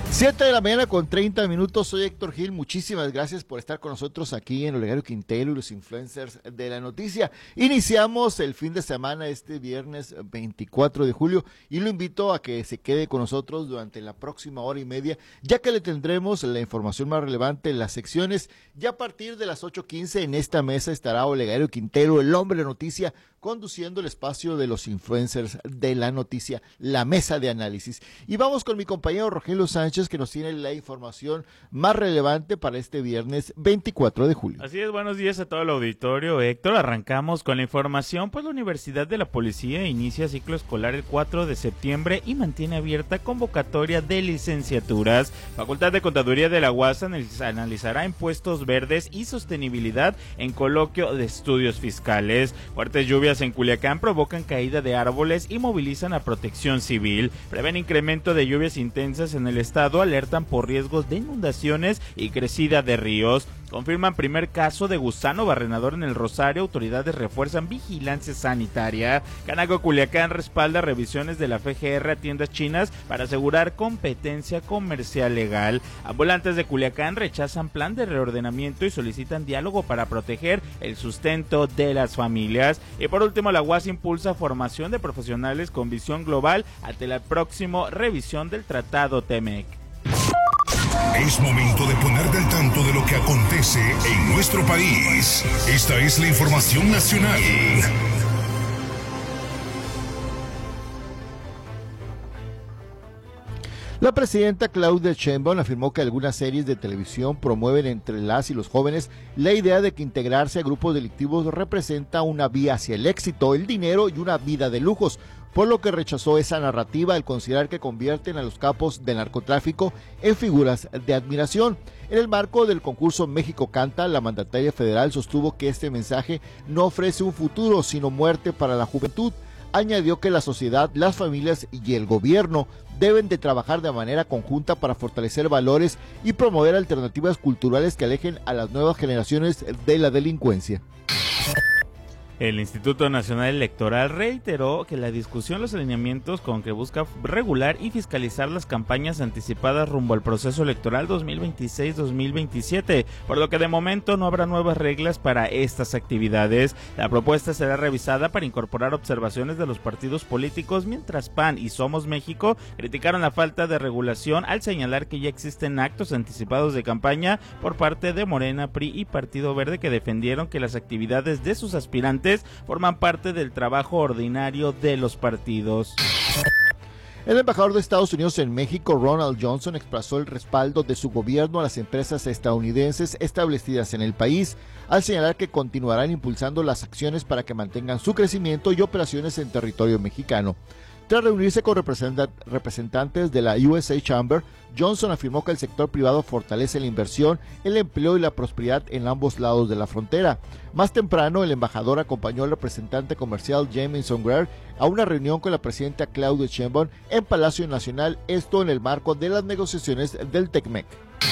7 de la mañana con 30 minutos, soy Héctor Gil, muchísimas gracias por estar con nosotros aquí en Olegario Quintero y los influencers de la noticia. Iniciamos el fin de semana este viernes 24 de julio y lo invito a que se quede con nosotros durante la próxima hora y media, ya que le tendremos la información más relevante en las secciones. Ya a partir de las 8:15 en esta mesa estará Olegario Quintero, el hombre de noticia, conduciendo el espacio de los influencers de la noticia, la mesa de análisis. Y vamos con mi compañero Rogelio Sánchez, que nos tiene la información más relevante para este viernes 24 de julio. Así es, buenos días a todo el auditorio, Héctor. Arrancamos con la información, pues la Universidad de la Policía inicia ciclo escolar el 4 de septiembre y mantiene abierta convocatoria de licenciaturas. Facultad de Contaduría de la UAS analizará impuestos verdes y sostenibilidad en coloquio de estudios fiscales. Fuertes lluvias en Culiacán provocan caída de árboles y movilizan a Protección Civil. Prevén incremento de lluvias intensas en el estado, alertan por riesgos de inundaciones y crecida de ríos. Confirman primer caso de gusano barrenador en el Rosario, autoridades refuerzan vigilancia sanitaria. Canago Culiacán respalda revisiones de la FGR a tiendas chinas para asegurar competencia comercial legal. Ambulantes de Culiacán rechazan plan de reordenamiento y solicitan diálogo para proteger el sustento de las familias. Y por último, la UAS impulsa formación de profesionales con visión global ante la próxima revisión del Tratado TEMEC. Es momento de ponerte al tanto de lo que acontece en nuestro país. Esta es la información nacional. La presidenta Claudia Sheinbaum afirmó que algunas series de televisión promueven entre las y los jóvenes la idea de que integrarse a grupos delictivos representa una vía hacia el éxito, el dinero y una vida de lujos, por lo que rechazó esa narrativa al considerar que convierten a los capos del narcotráfico en figuras de admiración. En el marco del concurso México Canta, la mandataria federal sostuvo que este mensaje no ofrece un futuro, sino muerte para la juventud. Añadió que la sociedad, las familias y el gobierno deben de trabajar de manera conjunta para fortalecer valores y promover alternativas culturales que alejen a las nuevas generaciones de la delincuencia. El Instituto Nacional Electoral reiteró que la discusión los alineamientos con que busca regular y fiscalizar las campañas anticipadas rumbo al proceso electoral 2026-2027, por lo que de momento no habrá nuevas reglas para estas actividades. La propuesta será revisada para incorporar observaciones de los partidos políticos, mientras PAN y Somos México criticaron la falta de regulación al señalar que ya existen actos anticipados de campaña por parte de Morena, PRI y Partido Verde, que defendieron que las actividades de sus aspirantes forman parte del trabajo ordinario de los partidos. El embajador de Estados Unidos en México, Ronald Johnson, expresó el respaldo de su gobierno a las empresas estadounidenses establecidas en el país, al señalar que continuarán impulsando las acciones para que mantengan su crecimiento y operaciones en territorio mexicano. Tras reunirse con representantes de la USA Chamber, Johnson afirmó que el sector privado fortalece la inversión, el empleo y la prosperidad en ambos lados de la frontera. Más temprano, el embajador acompañó al representante comercial Jamieson Greer a una reunión con la presidenta Claudia Sheinbaum en Palacio Nacional, esto en el marco de las negociaciones del TECMEC.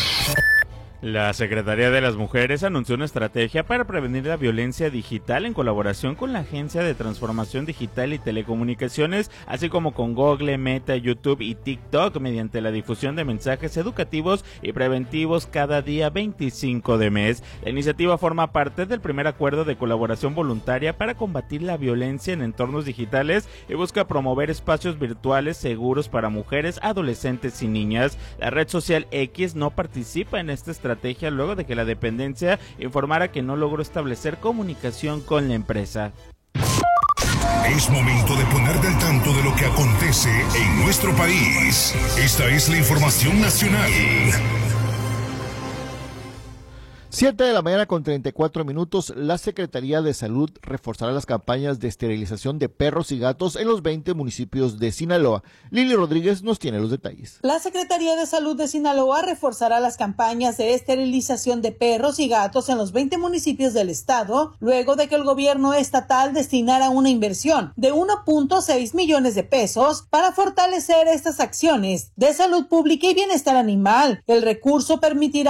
La Secretaría de las Mujeres anunció una estrategia para prevenir la violencia digital en colaboración con la Agencia de Transformación Digital y Telecomunicaciones, así como con Google, Meta, YouTube y TikTok, mediante la difusión de mensajes educativos y preventivos cada día 25 de mes. La iniciativa forma parte del primer acuerdo de colaboración voluntaria para combatir la violencia en entornos digitales y busca promover espacios virtuales seguros para mujeres, adolescentes y niñas. La red social X no participa en esta estrategia luego de que la dependencia informara que no logró establecer comunicación con la empresa. Es momento de ponerte al tanto de lo que acontece en nuestro país. Esta es la información nacional. 7 de la mañana con 34 minutos, la Secretaría de Salud reforzará las campañas de esterilización de perros y gatos en los 20 municipios de Sinaloa. Lili Rodríguez nos tiene los detalles. La Secretaría de Salud de Sinaloa reforzará las campañas de esterilización de perros y gatos en los 20 municipios del estado, luego de que el gobierno estatal destinara una inversión de 1.6 millones de pesos para fortalecer estas acciones de salud pública y bienestar animal. El recurso permitirá